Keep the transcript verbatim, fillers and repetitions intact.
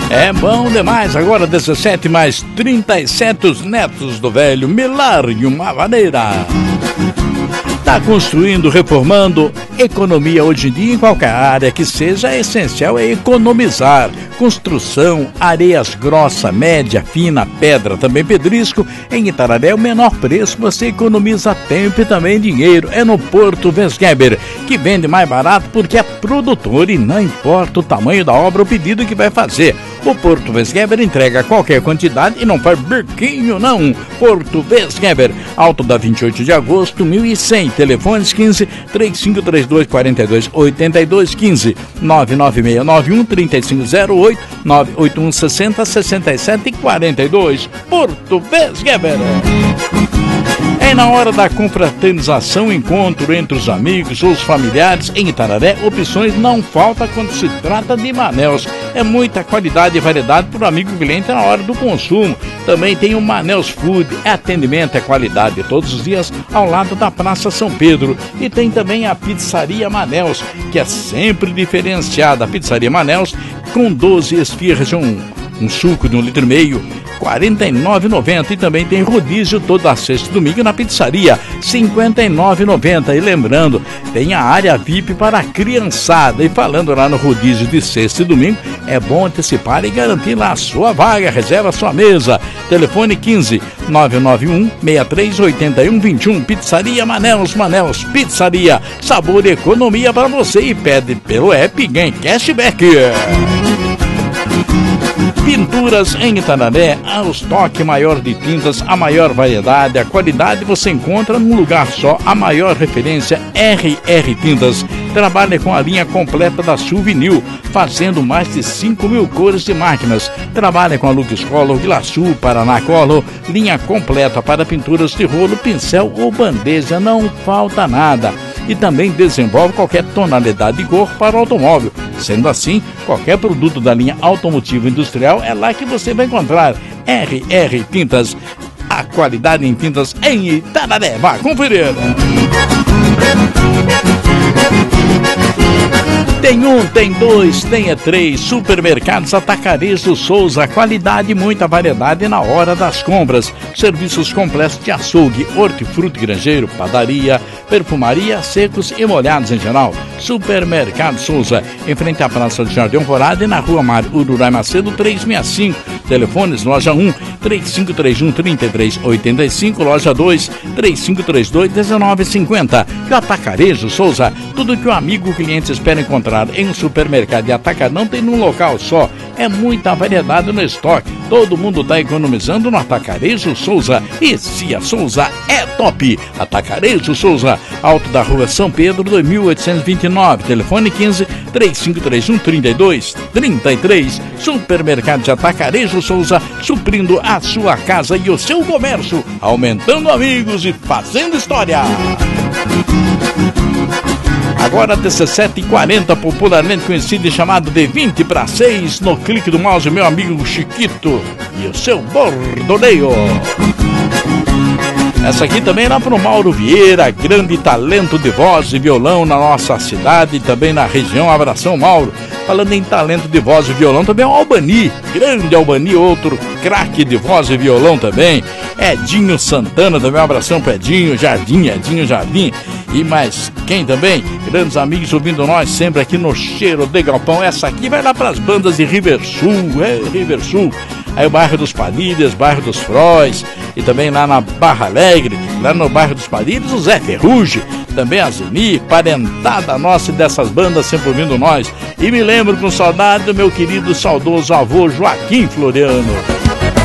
É bom demais. Agora dezessete mais trinta e sete, os netos do velho Milário Mavaneira. Está construindo, reformando, economia hoje em dia em qualquer área que seja, é essencial é economizar. Construção, areias grossa, média, fina, pedra, também pedrisco, em Itararé o menor preço, você economiza tempo e também dinheiro. É no Porto Vesgeber, que vende mais barato porque é produtor e não importa o tamanho da obra ou pedido que vai fazer. O Porto Vesgeber entrega qualquer quantidade e não faz biquinho não. Porto Vesgeber, Alto da vinte e oito de agosto, mil e cem. Telefones quinze, três cinco três dois, quatro dois oito dois, quinze, nove nove seis nove um, três cinco zero oito, nove oito um sessenta, sessenta e sete quarenta e dois. Porto Vesgeber. É na hora da confraternização, encontro entre os amigos ou os familiares em Itararé, opções não faltam quando se trata de Manéus. É muita qualidade e variedade para o amigo cliente na hora do consumo. Também tem o Manéus Food, é atendimento, é qualidade todos os dias ao lado da Praça São Pedro. E tem também a Pizzaria Manéus, que é sempre diferenciada. A Pizzaria Manéus com doze esfirras, um, um suco de um litro e meio, quarenta e nove reais e noventa centavos. E também tem rodízio toda sexta e domingo na pizzaria, cinquenta e nove reais e noventa centavos. E lembrando, tem a área V I P para a criançada. E falando lá no rodízio de sexta e domingo, é bom antecipar e garantir lá a sua vaga, reserva a sua mesa. Telefone quinze, nove nove um, seis três oito um dois um. Pizzaria Manéus, Manéus Pizzaria, sabor e economia para você. E pede pelo app, ganha cashback. Pinturas em Itararé, o estoque maior de tintas, a maior variedade, a qualidade você encontra num lugar só. A maior referência, R R Tintas. Trabalha com a linha completa da Souvenir, fazendo mais de cinco mil cores de máquinas. Trabalha com a Lux Color, Glaçu, Paraná Color, linha completa para pinturas de rolo, pincel ou bandeja, não falta nada. E também desenvolve qualquer tonalidade de cor para o automóvel. Sendo assim, qualquer produto da linha automotiva industrial é lá que você vai encontrar. R R Tintas, a qualidade em tintas em Itararé. Vá conferir! Tem um, tem dois, tem é três. Supermercados Atacarejo Souza, qualidade e muita variedade na hora das compras. Serviços completos de açougue, hortifruti granjeiro, padaria, perfumaria, secos e molhados em geral. Supermercado Souza, em frente à Praça de Jardim Alvorada e na Rua Mário Ururai Macedo, trezentos e sessenta e cinco. Telefones, loja um, três cinco três um, três três oito cinco, loja dois, três cinco três dois, um nove cinco zero. E o Atacarejo Souza, tudo que o amigo cliente espera encontrar em um supermercado de atacadão tem num local só. É muita variedade no estoque. Todo mundo está economizando no Atacarejo Souza. E se a Souza é top. Atacarejo Souza, Alto da Rua São Pedro, dois mil oitocentos e vinte e nove. Telefone quinze, três cinco três um, trinta e dois, trinta e três. Supermercado de Atacarejo Souza, suprindo a sua casa e o seu comércio, aumentando amigos e fazendo história. Agora dezessete e quarenta, popularmente conhecido e chamado de vinte para seis, no clique do mouse, meu amigo Chiquito e o seu bordoneio. Essa aqui também lá para o Mauro Vieira, grande talento de voz e violão na nossa cidade e também na região. Abração, Mauro. Falando em talento de voz e violão, também é o Albani, grande Albani, outro craque de voz e violão também. Edinho Santana, também um abração para Edinho Jardim, Edinho Jardim. E mais quem também? Grandes amigos ouvindo nós sempre aqui no Cheiro de Galpão. Essa aqui vai lá para as bandas de Riversul, é, Riversul. Aí o bairro dos Padilhas, bairro dos Fróis, e também lá na Barra Alegre, lá no bairro dos Padilhas, o Zé Ferrugem, também a Zeni, parentada nossa e dessas bandas sempre ouvindo nós. E me lembro com saudade do meu querido saudoso avô Joaquim Floriano.